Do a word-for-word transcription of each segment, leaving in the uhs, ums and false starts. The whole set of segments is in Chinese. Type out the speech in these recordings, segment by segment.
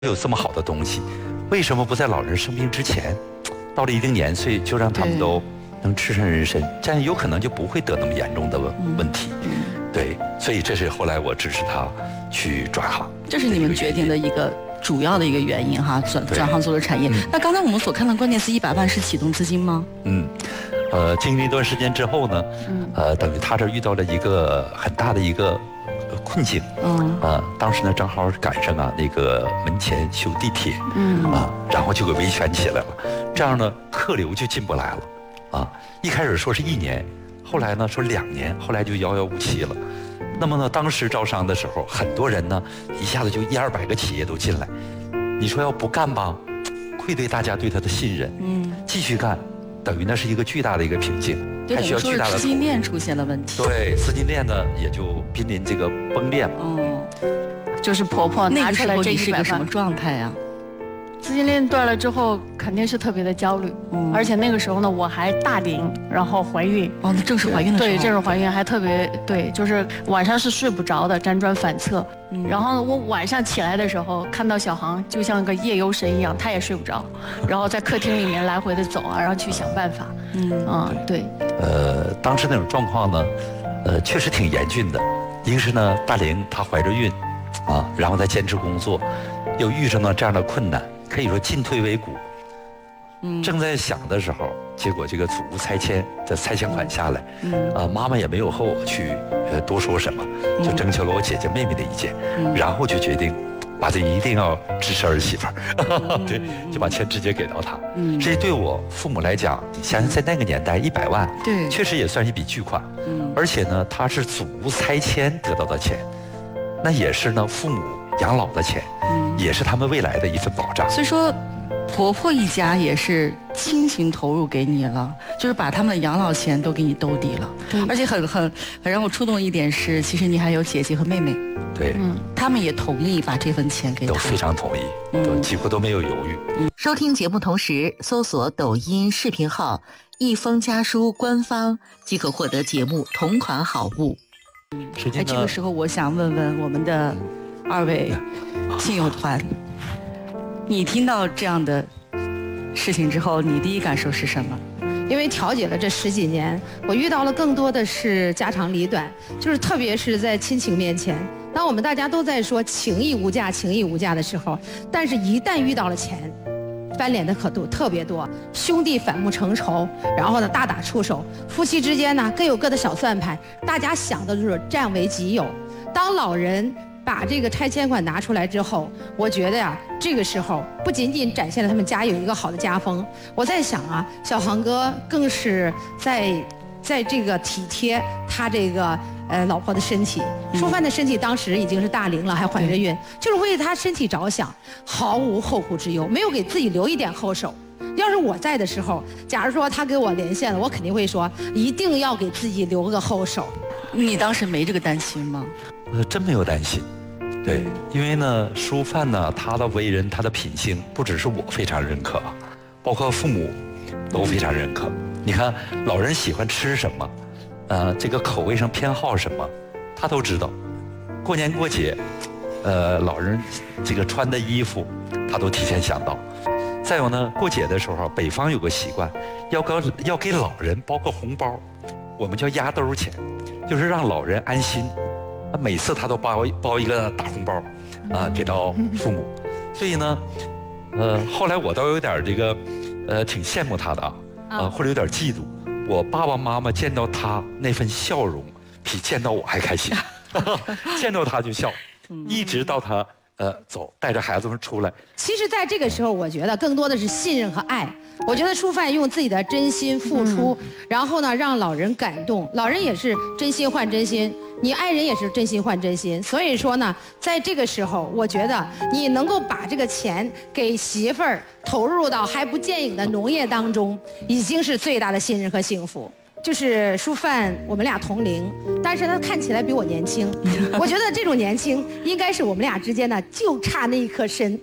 有这么好的东西，为什么不在老人生病之前，到了一定年岁就让他们都能吃上人参，这样有可能就不会得那么严重的问问题。对，所以这是后来我支持他去转行。 这是你们决定的一个主要的一个原因哈，转转行做了产业。嗯、那刚才我们所看的关键词一百万是启动资金吗？ 嗯，呃，经历一段时间之后呢，嗯、呃，等于他这遇到了一个很大的一个困境。嗯，呃，当时呢正好赶上啊那个门前修地铁，嗯啊，然后就给维权起来了，这样呢客流就进不来了，啊，一开始说是一年，后来呢说两年，后来就遥遥无期了。那么呢，当时招商的时候，很多人呢一下子就一二百个企业都进来，你说要不干吧，愧对大家对他的信任，嗯，继续干，等于那是一个巨大的一个瓶颈，还需要巨大的资金链出现了问题。 对，资金链呢也就濒临这个崩裂了。 哦， 就是婆婆拿出来这一百万， 那个时候你是个什么状态啊？ 资金链断了之后，肯定是特别的焦虑，嗯、而且那个时候呢，我还大龄，然后怀孕。 哦，那正是怀孕的时候。 对，正是怀孕，还特别对，就是晚上是睡不着的，辗转反侧。嗯、然后我晚上起来的时候，看到小航就像个夜游神一样，他也睡不着，然后在客厅里面来回的走啊，然后去想办法。嗯啊，对。 呃，当时那种状况呢，呃，确实挺严峻的。一个是呢，大龄她怀着孕，啊，然后再坚持工作，又遇上了这样的困难。可以说进退维谷，嗯，正在想的时候，结果这个祖屋拆迁的拆迁款下来，嗯，呃，妈妈也没有和我去呃多说什么，就征求了我姐姐妹妹的意见，嗯、然后就决定把这一定要支持儿媳妇儿，嗯、对，就把钱直接给到她。嗯，这对我父母来讲，你想想在那个年代一百万， 对， 确实也算一笔巨款，嗯，而且呢，他是祖屋拆迁得到的钱，那也是呢父母养老的钱。也是他们未来的一份保障。 所以说，婆婆一家也是倾情投入给你了，就是把他们的养老钱都给你兜底了。对，而且很很很让我触动一点是，其实你还有姐姐和妹妹。 对，嗯， 他们也同意把这份钱给他。 都非常同意，嗯、都几乎都没有犹豫。 嗯、收听节目同时搜索抖音视频号“一封家书”官方，即可获得节目同款好物。 实际上，这个时候我想问问我们的二位亲友团，你听到这样的事情之后，你第一感受是什么？ 因为调解了这十几年，我遇到了更多的是家长里短，就是特别是在亲情面前，当我们大家都在说情义无价、情义无价的时候，但是一旦遇到了钱，翻脸的可度特别多，兄弟反目成仇，然后呢大打出手，夫妻之间呢各有各的小算盘，大家想的就是占为己有。当老人把这个拆迁款拿出来之后，我觉得呀，这个时候不仅仅展现了他们家有一个好的家风，我在想啊，小航哥更是在在这个体贴他这个呃老婆的身体。淑范的身体当时已经是大龄了，还怀着孕，就是为了他身体着想，毫无后顾之忧，没有给自己留一点后手。要是我在的时候，假如说他给我连线了，我肯定会说，一定要给自己留个后手。 你当时没这个担心吗？ 呃，真没有担心。对，因为呢，淑范呢，他的为人，他的品性，不只是我非常认可，包括父母都非常认可。你看，老人喜欢吃什么，呃，这个口味上偏好什么，他都知道。过年过节，呃，老人这个穿的衣服，他都提前想到。再有呢，过节的时候，北方有个习惯，要给要给老人包个红包，我们叫压兜钱，就是让老人安心。每次他都包包一个大红包，啊，给到父母。所以呢，呃，后来我倒有点这个，呃，挺羡慕他的啊，啊，或者有点嫉妒。我爸爸妈妈见到他那份笑容，比见到我还开心，见到他就笑，一直到他呃走，带着孩子们出来。 其实，在这个时候，我觉得更多的是信任和爱。我觉得淑范用自己的真心付出，嗯、然后呢，让老人感动，老人也是真心换真心。你爱人也是真心换真心，所以说呢，在这个时候，我觉得你能够把这个钱给媳妇儿投入到还不见影的农业当中，已经是最大的信任和幸福。就是淑范，我们俩同龄，但是他看起来比我年轻。我觉得这种年轻，应该是我们俩之间呢，就差那一颗参。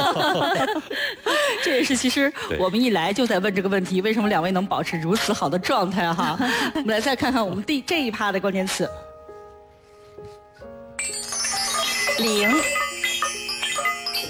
这也是其实我们一来就在问这个问题，为什么两位能保持如此好的状态哈？我们来再看看我们第这一趴的关键词。零，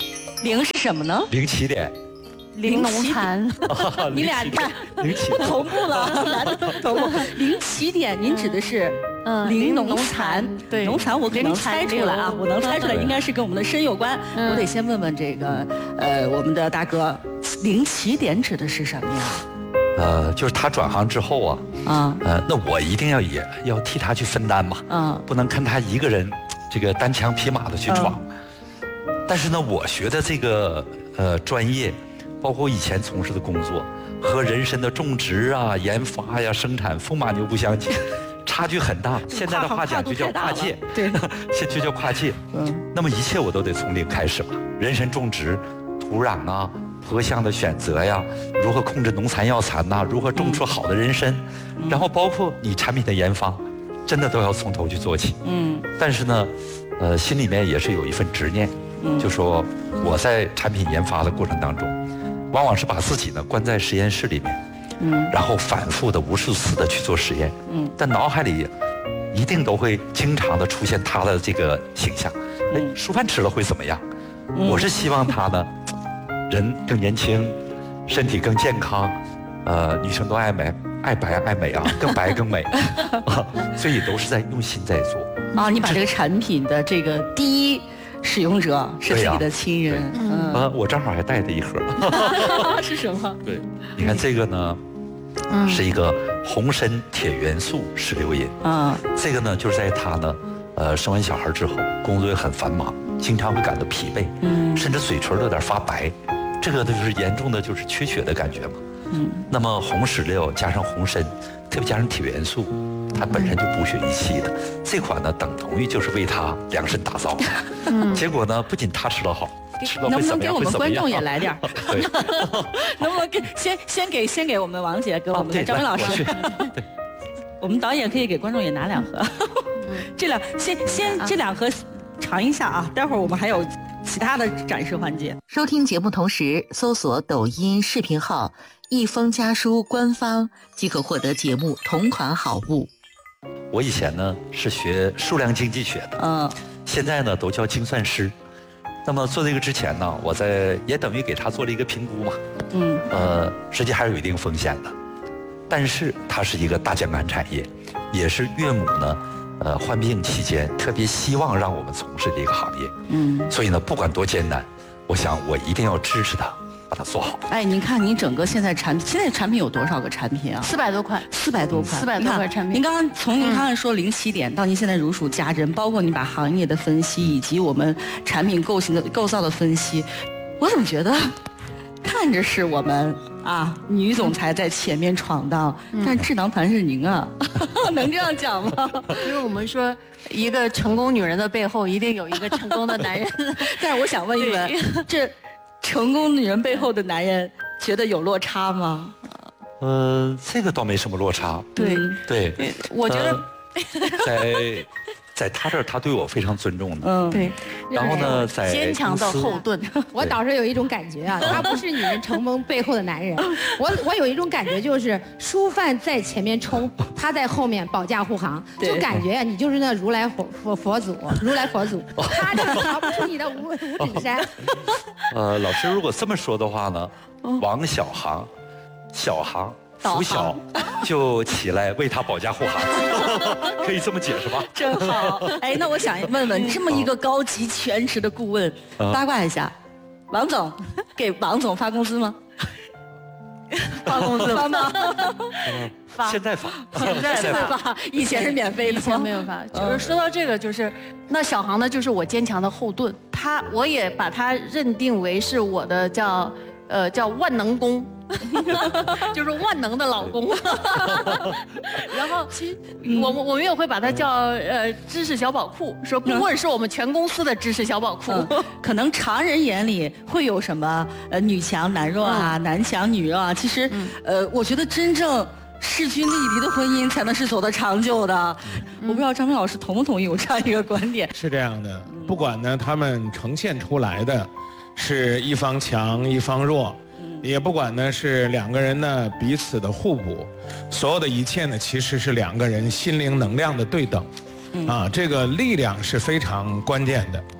零是什么呢？ 零起点。 零农残， 你俩看零起同步了，来的同步。零起点，您指的是嗯零农残？ 对， 农残我可能猜出来啊，我能猜出来，应该是跟我们的身有关。我得先问问这个呃，我们的大哥，零起点指的是什么呀？ 呃，就是他转行之后啊，啊，呃，那我一定要也要替他去分担嘛，嗯，不能看他一个人这个单枪匹马的去闯。但是呢，我学的这个呃专业。包括以前从事的工作和人参的种植啊、研发呀、生产风马牛不相及，差距很大。现在的话讲就叫跨界， 对， 现在就叫跨界。嗯，那么一切我都得从零开始嘛。人参种植、土壤啊、坡向的选择呀，如何控制农残药残呐、啊，如何种出好的人参，嗯、然后包括你产品的研发，真的都要从头去做起。嗯，但是呢，呃，心里面也是有一份执念，嗯、就说我在产品研发的过程当中。往往是把自己呢关在实验室里面，嗯，然后反复的无数次的去做实验，嗯，但脑海里一定都会经常的出现他的这个形象，哎，蔬饭吃了会怎么样？嗯、我是希望他呢，人更年轻，身体更健康，呃，女生都爱美，爱白爱美啊，更白更美，啊，所以都是在用心在做。 啊，你把这个产品的这个第一。使用者是自己的亲人， 嗯，呃，我正好还带着一盒， 是什么？ 对，你看这个呢，嗯，是一个红参铁元素石榴饮，啊，这个呢就是在他呢，呃，生完小孩之后，工作也很繁忙，经常会感到疲惫，嗯，甚至嘴唇都有点发白，这个就是严重的就是缺血的感觉嘛，嗯，那么红石榴加上红参，特别加上铁元素。它本身就补血益气的，这款呢等同于就是为他量身打造的。嗯，结果呢不仅他吃得好，吃了能不能给我们观众也来点？ 对， 能不能给先先给先给我们王姐，给我们的张明老师，我们导演可以给观众也拿两盒。这两先先这两盒尝一下啊，待会儿我们还有其他的展示环节。 收听节目同时搜索抖音视频号一封家书官方，即可获得节目同款好物。 我以前呢是学数量经济学的，嗯，现在呢都叫精算师。那么做这个之前呢，我在也等于给他做了一个评估嘛，嗯，呃，实际还是有一定风险的，但是它是一个大健康产业，也是岳母呢，呃，患病期间特别希望让我们从事的一个行业，嗯，所以呢，不管多艰难，我想我一定要支持他。把它做好。 哎，您看，您整个现在产品，现在产品有多少个产品啊？ 四百多款， 四百多款， 四百多款产品。 您刚刚从您刚才说零起点到您现在如数家珍，包括你把行业的分析以及我们产品构型的构造的分析，我怎么觉得看着是我们啊女总裁在前面闯荡，嗯、但智囊团是您啊，能这样讲吗？ 因为我们说一个成功女人的背后一定有一个成功的男人。 但是我想问一问，这。成功女人背后的男人觉得有落差吗？ 呃，这个倒没什么落差。 对对， 我觉得、 呃、在在他这儿，他对我非常尊重的。 嗯， 对。 然后呢，在坚强的后盾。 我倒是有一种感觉啊，他不是女人成功背后的男人。我我有一种感觉就是舒范在前面冲，他在后面保驾护航，就感觉啊，你就是那如来佛佛佛祖，如来佛祖，他就逃不出你的五五指山。 呃，老师如果这么说的话呢，王小航，小航。拂晓就起来为他保驾护航，可以这么解释吧？ 真好。哎，那我想问问，这么一个高级全职的顾问，嗯、八卦一下，王总给王总发工资吗？ 发工资发吗？ 发，现在发， 现在发，以前是免费的， 以前没有发。就是说到这个，就是那小航呢，就是我坚强的后盾，他我也把他认定为是我的叫呃叫万能工。就是万能的老公，然后我们我们也会把它叫呃知识小宝库，说顾问是我们全公司的知识小宝库。 嗯、可能常人眼里会有什么呃女强男弱啊，嗯、男强女弱啊，其实、嗯、呃我觉得真正势均力敌的婚姻才能是走得长久的。嗯、我不知道张明老师同不同意我这样一个观点？ 是这样的，不管呢他们呈现出来的是一方强一方弱。也不管呢是两个人呢彼此的互补，所有的一切呢其实是两个人心灵能量的对等，嗯、啊，这个力量是非常关键的。对，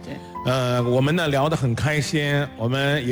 呃，我们呢聊得很开心，我们也。